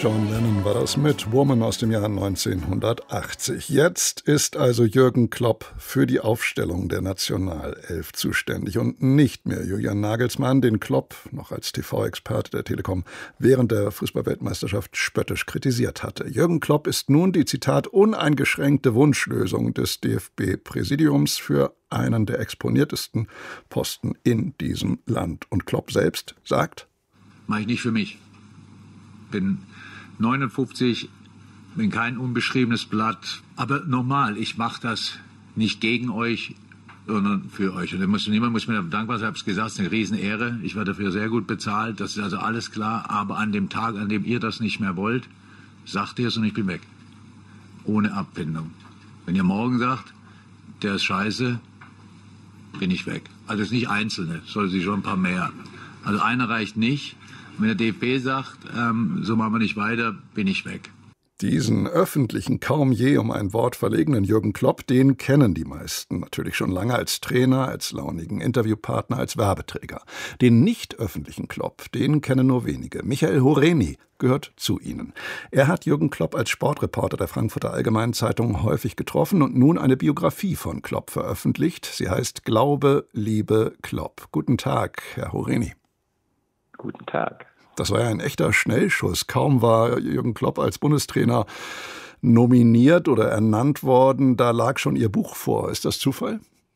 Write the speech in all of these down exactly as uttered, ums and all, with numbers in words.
John Lennon war das mit Woman aus dem Jahr neunzehnhundertachtzig. Jetzt ist also Jürgen Klopp für die Aufstellung der Nationalelf zuständig und nicht mehr Julian Nagelsmann, den Klopp noch als T V-Experte der Telekom während der Fußball-Weltmeisterschaft spöttisch kritisiert hatte. Jürgen Klopp ist nun die, Zitat, uneingeschränkte Wunschlösung des D F B-Präsidiums für einen der exponiertesten Posten in diesem Land. Und Klopp selbst sagt: Mache ich nicht für mich. Bin neunundfünfzig, bin kein unbeschriebenes Blatt. Aber normal, ich mache das nicht gegen euch, sondern für euch. Und da muss, niemand muss mir dankbar sein, ich habe es gesagt, es ist eine Riesenehre. Ich werde dafür sehr gut bezahlt, das ist also alles klar. Aber an dem Tag, an dem ihr das nicht mehr wollt, sagt ihr es und ich bin weg. Ohne Abfindung. Wenn ihr morgen sagt, der ist scheiße, bin ich weg. Also es ist nicht Einzelne, soll sich schon ein paar mehr. Also einer reicht nicht. Wenn der D F B sagt, ähm, so machen wir nicht weiter, bin ich weg. Diesen öffentlichen, kaum je um ein Wort verlegenen Jürgen Klopp, den kennen die meisten natürlich schon lange als Trainer, als launigen Interviewpartner, als Werbeträger. Den nicht öffentlichen Klopp, den kennen nur wenige. Michael Horeni gehört zu ihnen. Er hat Jürgen Klopp als Sportreporter der Frankfurter Allgemeinen Zeitung häufig getroffen und nun eine Biografie von Klopp veröffentlicht. Sie heißt Glaube, Liebe, Klopp. Guten Tag, Herr Horeni. Guten Tag. Das war ja ein echter Schnellschuss. Kaum war Jürgen Klopp als Bundestrainer nominiert oder ernannt worden, da lag schon Ihr Buch vor. Ist das Zufall?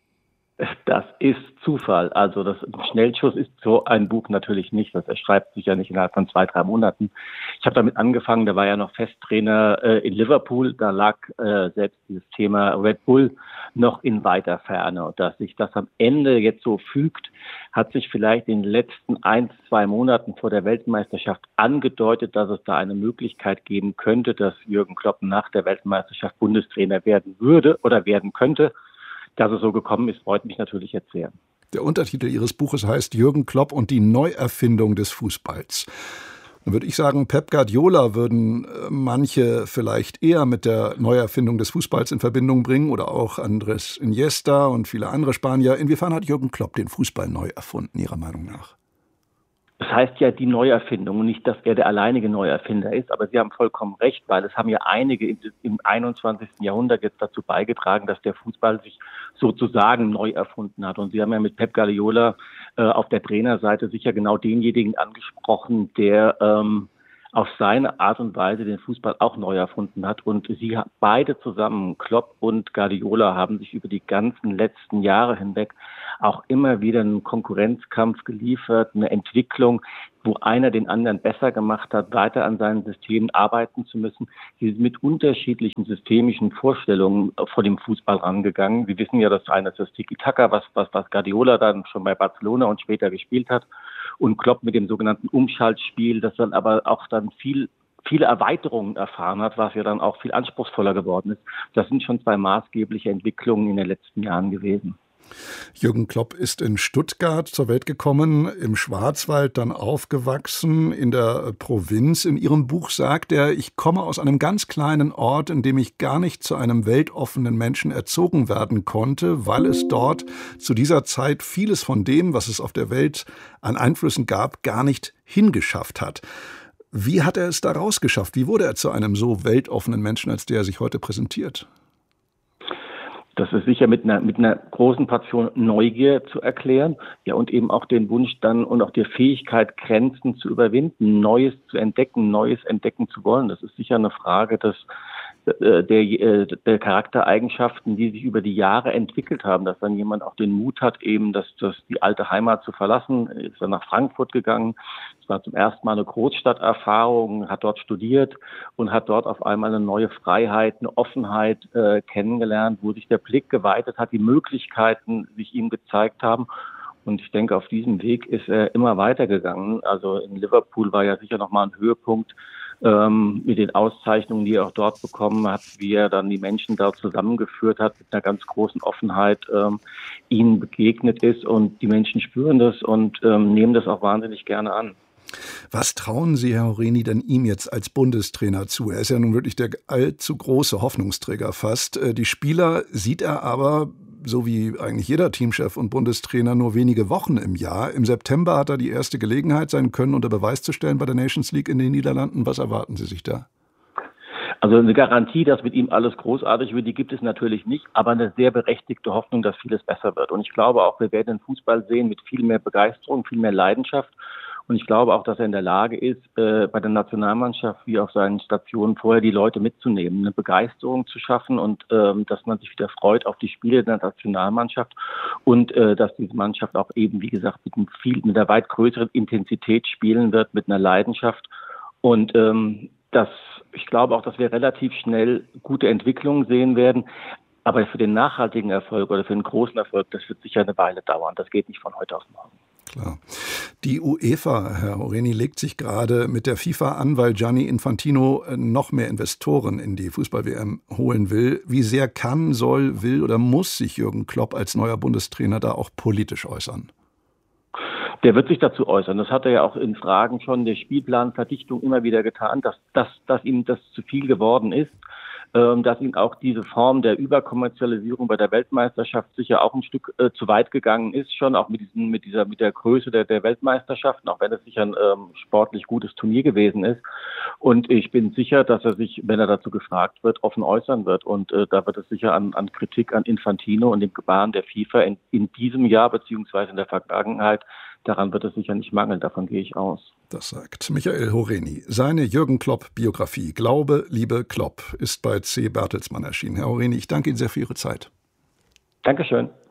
Das ist Zufall. Also das Schnellschuss ist so ein Buch natürlich nicht. Das erschreibt sich ja nicht innerhalb von zwei, drei Monaten. Ich habe damit angefangen, da war ja noch Festtrainer äh, in Liverpool. Da lag äh, selbst dieses Thema Red Bull noch in weiter Ferne. Und dass sich das am Ende jetzt so fügt, hat sich vielleicht in den letzten ein, zwei Monaten vor der Weltmeisterschaft angedeutet, dass es da eine Möglichkeit geben könnte, dass Jürgen Klopp nach der Weltmeisterschaft Bundestrainer werden würde oder werden könnte. Dass es so gekommen ist, freut mich natürlich jetzt sehr. Der Untertitel Ihres Buches heißt Jürgen Klopp und die Neuerfindung des Fußballs. Dann würde ich sagen, Pep Guardiola würden manche vielleicht eher mit der Neuerfindung des Fußballs in Verbindung bringen oder auch Andrés Iniesta und viele andere Spanier. Inwiefern hat Jürgen Klopp den Fußball neu erfunden, Ihrer Meinung nach? Das heißt ja die Neuerfindung und nicht, dass er der alleinige Neuerfinder ist. Aber Sie haben vollkommen recht, weil es haben ja einige im einundzwanzigsten Jahrhundert jetzt dazu beigetragen, dass der Fußball sich sozusagen neu erfunden hat. Und Sie haben ja mit Pep Guardiola äh, auf der Trainerseite sicher genau denjenigen angesprochen, der ähm, auf seine Art und Weise den Fußball auch neu erfunden hat. Und sie beide zusammen, Klopp und Guardiola, haben sich über die ganzen letzten Jahre hinweg auch immer wieder einen Konkurrenzkampf geliefert, eine Entwicklung, wo einer den anderen besser gemacht hat, weiter an seinen Systemen arbeiten zu müssen. Sie sind mit unterschiedlichen systemischen Vorstellungen vor dem Fußball rangegangen. Sie wissen ja, dass einer das Tiki-Taka, was, was, was Guardiola dann schon bei Barcelona und später gespielt hat, und Klopp mit dem sogenannten Umschaltspiel, das dann aber auch dann viel viele Erweiterungen erfahren hat, was ja dann auch viel anspruchsvoller geworden ist. Das sind schon zwei maßgebliche Entwicklungen in den letzten Jahren gewesen. Jürgen Klopp ist in Stuttgart zur Welt gekommen, im Schwarzwald dann aufgewachsen, in der Provinz. In Ihrem Buch sagt er, ich komme aus einem ganz kleinen Ort, in dem ich gar nicht zu einem weltoffenen Menschen erzogen werden konnte, weil es dort zu dieser Zeit vieles von dem, was es auf der Welt an Einflüssen gab, gar nicht hingeschafft hat. Wie hat er es da rausgeschafft? Wie wurde er zu einem so weltoffenen Menschen, als der er sich heute präsentiert? Das ist sicher mit einer, mit einer großen Portion Neugier zu erklären. Ja, und eben auch den Wunsch dann und auch die Fähigkeit, Grenzen zu überwinden, Neues zu entdecken, Neues entdecken zu wollen. Das ist sicher eine Frage des, der, der, der Charaktereigenschaften, die sich über die Jahre entwickelt haben, dass dann jemand auch den Mut hat, eben das, das, die alte Heimat zu verlassen, ist dann nach Frankfurt gegangen. Es war zum ersten Mal eine Großstadterfahrung, hat dort studiert und hat dort auf einmal eine neue Freiheit, eine Offenheit äh, kennengelernt, wo sich der Blick geweitet hat, die Möglichkeiten sich ihm gezeigt haben. Und ich denke, auf diesem Weg ist er immer weitergegangen. Also in Liverpool war ja sicher nochmal ein Höhepunkt ähm, mit den Auszeichnungen, die er auch dort bekommen hat, wie er dann die Menschen dort zusammengeführt hat, mit einer ganz großen Offenheit ähm, ihnen begegnet ist. Und die Menschen spüren das und ähm, nehmen das auch wahnsinnig gerne an. Was trauen Sie, Herr Horeni, denn ihm jetzt als Bundestrainer zu? Er ist ja nun wirklich der allzu große Hoffnungsträger fast. Die Spieler sieht er aber, so wie eigentlich jeder Teamchef und Bundestrainer, nur wenige Wochen im Jahr. Im September hat er die erste Gelegenheit, sein Können unter Beweis zu stellen bei der Nations League in den Niederlanden. Was erwarten Sie sich da? Also eine Garantie, dass mit ihm alles großartig wird, die gibt es natürlich nicht, aber eine sehr berechtigte Hoffnung, dass vieles besser wird. Und ich glaube auch, wir werden den Fußball sehen mit viel mehr Begeisterung, viel mehr Leidenschaft. Und ich glaube auch, dass er in der Lage ist, äh, bei der Nationalmannschaft wie auf seinen Stationen vorher die Leute mitzunehmen, eine Begeisterung zu schaffen und ähm, dass man sich wieder freut auf die Spiele der Nationalmannschaft und äh, dass diese Mannschaft auch eben, wie gesagt, mit, einem viel, mit einer weit größeren Intensität spielen wird, mit einer Leidenschaft. Und ähm, das, ich glaube auch, dass wir relativ schnell gute Entwicklungen sehen werden. Aber für den nachhaltigen Erfolg oder für den großen Erfolg, das wird sicher eine Weile dauern. Das geht nicht von heute auf morgen. Klar. Die UEFA, Herr Horeni, legt sich gerade mit der FIFA an, weil Gianni Infantino noch mehr Investoren in die Fußball-W M holen will. Wie sehr kann, soll, will oder muss sich Jürgen Klopp als neuer Bundestrainer da auch politisch äußern? Der wird sich dazu äußern. Das hat er ja auch in Fragen schon der Spielplanverdichtung immer wieder getan, dass, dass, dass ihm das zu viel geworden ist. Dass ihm auch diese Form der Überkommerzialisierung bei der Weltmeisterschaft sicher auch ein Stück äh, zu weit gegangen ist, schon auch mit diesen, mit dieser, mit der Größe der, der Weltmeisterschaften, auch wenn es sicher ein ähm, sportlich gutes Turnier gewesen ist. Und ich bin sicher, dass er sich, wenn er dazu gefragt wird, offen äußern wird. Und äh, da wird es sicher an, an Kritik an Infantino und dem Gebaren der FIFA in, in diesem Jahr beziehungsweise in der Vergangenheit, daran wird es sicher nicht mangeln, davon gehe ich aus. Das sagt Michael Horeni. Seine Jürgen Klopp-Biografie Glaube, Liebe, Klopp ist bei C. Bertelsmann erschienen. Herr Horeni, ich danke Ihnen sehr für Ihre Zeit. Dankeschön.